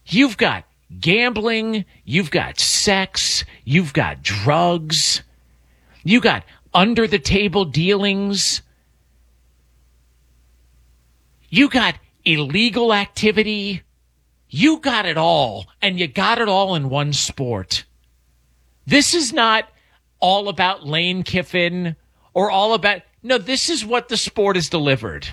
You've got gambling, you've got sex, you've got drugs, you got under-the-table dealings, you got illegal activity. You got it all, and you got it all in one sport. This is not all about Lane Kiffin or all about... No, this is what the sport has delivered.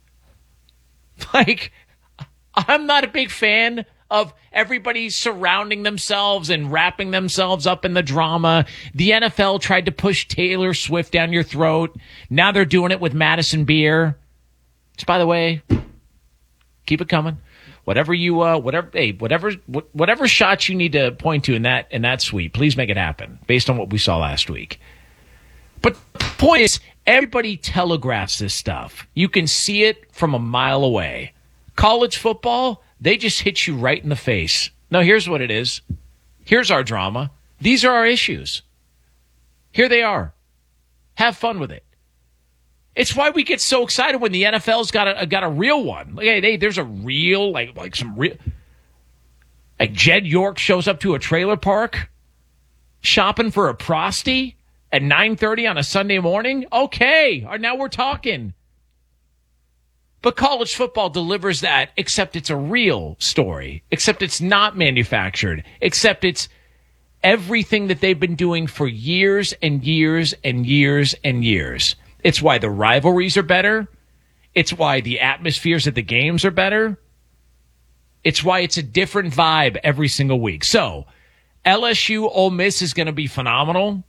Like, I'm not a big fan of everybody surrounding themselves and wrapping themselves up in the drama. The NFL tried to push Taylor Swift down your throat. Now they're doing it with Madison Beer. Which, by the way, keep it coming. Whatever shots you need to point to in that suite, please make it happen based on what we saw last week. But the point is, everybody telegraphs this stuff. You can see it from a mile away. College football, they just hit you right in the face. No, here's what it is. Here's our drama. These are our issues. Here they are. Have fun with it. It's why we get so excited when the NFL's got a real one. Like, hey, there's a real, like some real... Like Jed York shows up to a trailer park shopping for a prosty at 9:30 on a Sunday morning. Okay, now we're talking. But college football delivers that, except it's a real story, except it's not manufactured, except it's everything that they've been doing for years and years and years and years. It's why the rivalries are better. It's why the atmospheres at the games are better. It's why it's a different vibe every single week. So, LSU Ole Miss is going to be phenomenal.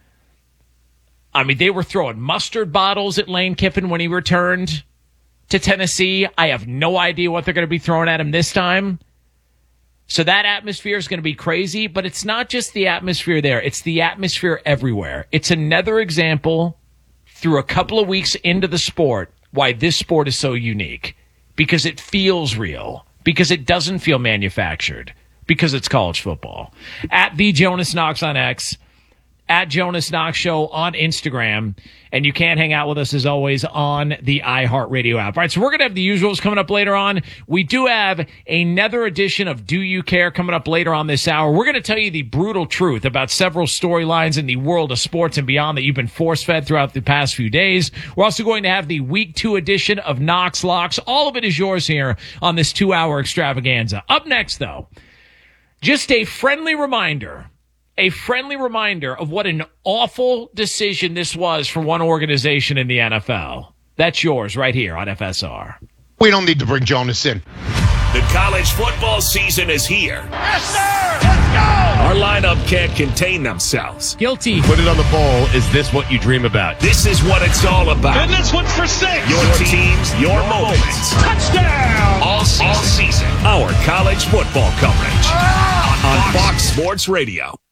I mean, they were throwing mustard bottles at Lane Kiffin when he returned to Tennessee. I have no idea what they're going to be throwing at him this time. So that atmosphere is going to be crazy, but it's not just the atmosphere there. It's the atmosphere everywhere. It's another example through a couple of weeks into the sport why this sport is so unique. Because it feels real. Because it doesn't feel manufactured. Because it's college football. At the Jonas Knox on X. At Jonas Knox Show on Instagram. And you can hang out with us, as always, on the iHeartRadio app. All right, so we're going to have the usuals coming up later on. We do have another edition of Do You Care coming up later on this hour. We're going to tell you the brutal truth about several storylines in the world of sports and beyond that you've been force-fed throughout the past few days. We're also going to have the Week 2 edition of Knox Locks. All of it is yours here on this 2-hour extravaganza. Up next, though, just a friendly reminder of what an awful decision this was for one organization in the NFL. That's yours right here on FSR. We don't need to bring Jonas in. The college football season is here. Yes, sir! Let's go! Our lineup can't contain themselves. Guilty. Put it on the poll. Is this what you dream about? This is what it's all about. And this one's for 6. Your teams, your moments. Touchdown! All season. Our college football coverage on Fox Sports Radio.